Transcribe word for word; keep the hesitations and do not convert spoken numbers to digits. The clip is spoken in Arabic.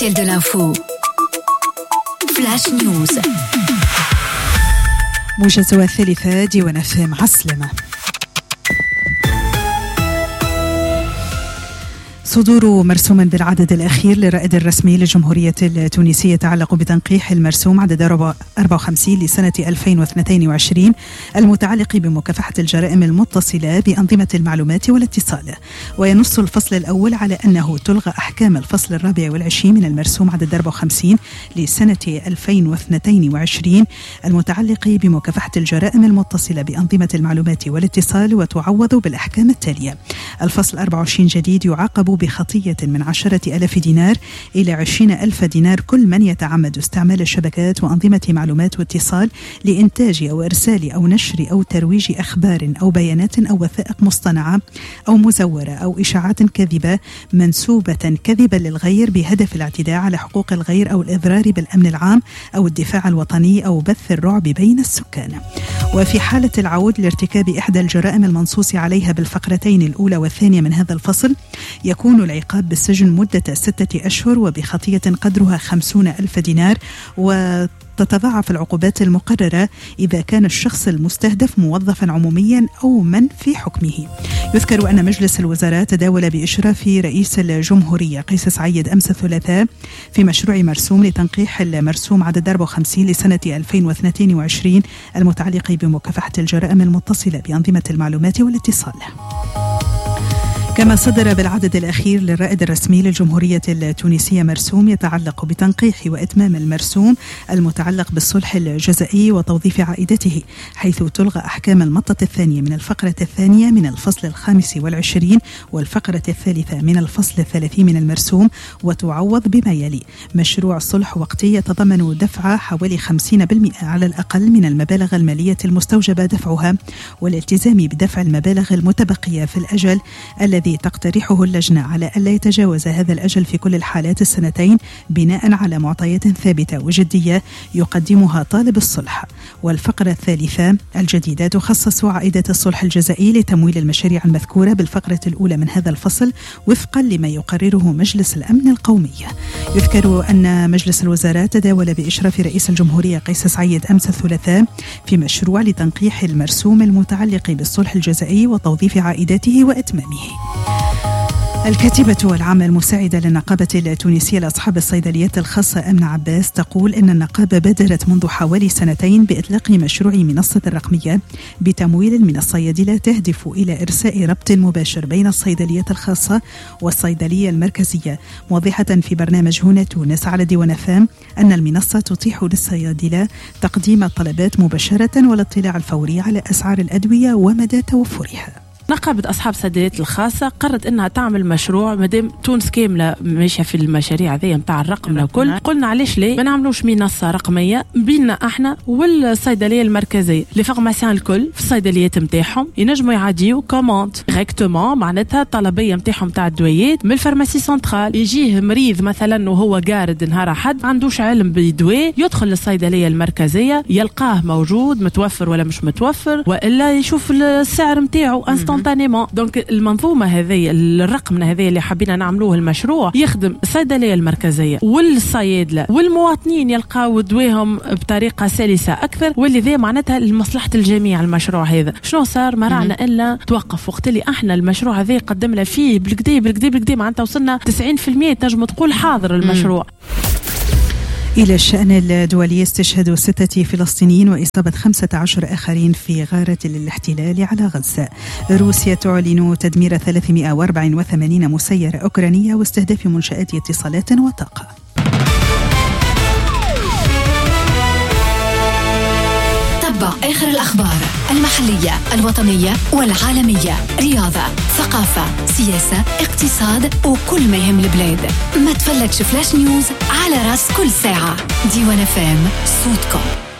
Tel de l'info. Flash News. موجز الثالثة ديوان أفهم عسلمة. صدور مرسوم بالعدد الأخير للرائد الرسمي للجمهورية التونسية يتعلق بتنقيح المرسوم عدد أربعة وخمسين لسنة ألفين واثنين وعشرين المتعلق بمكافحة الجرائم المتصلة بأنظمة المعلومات والاتصال. وينص الفصل الأول على أنه تلغى أحكام الفصل الرابع والعشرين من المرسوم عدد أربعة وخمسين لسنة ألفين واثنين وعشرين المتعلق بمكافحة الجرائم المتصلة بأنظمة المعلومات والاتصال، وتعوض بالأحكام التالية: الفصل أربعة وعشرين جديد يعاقب بخطية من عشرة ألاف دينار إلى عشرين ألف دينار كل من يتعمد استعمال الشبكات وأنظمة معلومات واتصال لإنتاج أو إرسال أو نشر أو ترويج أخبار أو بيانات أو وثائق مصطنعة أو مزورة أو إشاعات كاذبة منسوبة كذبا للغير بهدف الاعتداء على حقوق الغير أو الإضرار بالأمن العام أو الدفاع الوطني أو بث الرعب بين السكان. وفي حالة العود لارتكاب إحدى الجرائم المنصوص عليها بالفقرتين الأولى والثانية من هذا الفصل يكون العقاب بالسجن مدة ستة أشهر وبخطية قدرها خمسون ألف دينار، وتتضاعف العقوبات المقررة إذا كان الشخص المستهدف موظفا عموميا أو من في حكمه. يذكر أن مجلس الوزراء تداول بإشراف رئيس الجمهورية قيس سعيد أمس الثلاثاء في مشروع مرسوم لتنقيح المرسوم عدد أربعة وخمسين لسنة ألفين واثنين وعشرين المتعلق بمكافحة الجرائم المتصلة بأنظمة المعلومات والاتصال. كما صدر بالعدد الأخير للرائد الرسمي للجمهورية التونسية مرسوم يتعلق بتنقيح وإتمام المرسوم المتعلق بالصلح الجزائي وتوظيف عائدته، حيث تلغى أحكام المطة الثانية من الفقرة الثانية من الفصل الخامس والعشرين والفقرة الثالثة من الفصل الثلاثين من المرسوم، وتعوض بما يلي: مشروع صلح وقتي يتضمن دفع حوالي خمسين بالمئة على الأقل من المبالغ المالية المستوجبة دفعها، والالتزام بدفع المبالغ المتبقية في الأجل الذي تقترحه اللجنة على ألا يتجاوز هذا الأجل في كل الحالات السنتين بناء على معطيات ثابتة وجدية يقدمها طالب الصلح. والفقرة الثالثة الجديدة تخصص عائدة الصلح الجزائي لتمويل المشاريع المذكورة بالفقرة الأولى من هذا الفصل وفقا لما يقرره مجلس الأمن القومي. يذكر أن مجلس الوزراء تداول بإشراف رئيس الجمهورية قيس سعيد أمس الثلاثاء في مشروع لتنقيح المرسوم المتعلق بالصلح الجزائي وتوظيف عائدته وإتمامه. الكاتبة العامة المساعدة للنقابة التونسية لأصحاب الصيدليات الخاصة أمنة عباس تقول إن النقابة بادرت منذ حوالي سنتين بإطلاق مشروع منصة الرقمية بتمويل من الصيادلة تهدف إلى إرساء ربط مباشر بين الصيدليات الخاصة والصيدلية المركزية، موضحة في برنامج هنا تونس على ديوان فام أن المنصة تتيح للصيادلة تقديم الطلبات مباشرة والاطلاع الفوري على أسعار الأدوية ومدى توفرها. نقابة أصحاب الصيدليات الخاصة قررت أنها تعمل مشروع مادام تونس كاملة ماشية في المشاريع ذي متاع الرقم الكل، قلنا علاش ليه ما نعملوش منصة رقمية بيننا احنا والصيدلية المركزية. لي فارماسيان الكل في الصيدليات متاعهم ينجموا يعاديو كوموند ديريكتومون، معناتها الطلبية متاعهم تاع الدويات من الفارماسي سنترال. يجيه مريض مثلا وهو قارد نهار حد عندوش علم بالدواء، يدخل للصيدلية المركزية يلقاه موجود متوفر ولا مش متوفر، وإلا يشوف السعر متاعه انستانتانيمون. دونك المنظومة هذه الرقم هذه اللي حبينا نعملوه المشروع يخدم الصيدلية المركزية والصيادلة والمواطنين يلقاو دواهم بطريقة سلسة أكثر، واللي ذي معناتها لمصلحة الجميع. المشروع هذا شنو صار؟ ما رعنا إلا توقف وقت اللي احنا المشروع هذا قدمنا فيه بالكدي بالكدي بالكدي معناتها وصلنا تسعين بالمئة تنجم تقول حاضر المشروع. إلى الشأن الدولي، استشهاد ستة فلسطينيين وإصابة خمسة عشر آخرين في غارة الاحتلال على غزة. روسيا تعلن تدمير ثلاثمئة وأربعة وثمانين مسيرة أوكرانية واستهداف منشآت اتصالات وطاقة. تابع آخر الأخبار المحلية الوطنية والعالمية، رياضة، ثقافة، سياسة، اقتصاد وكل ما يهم البلاد. ما تفلتش فلاش نيوز على راس كل ساعة. ديوان فام صوتكم.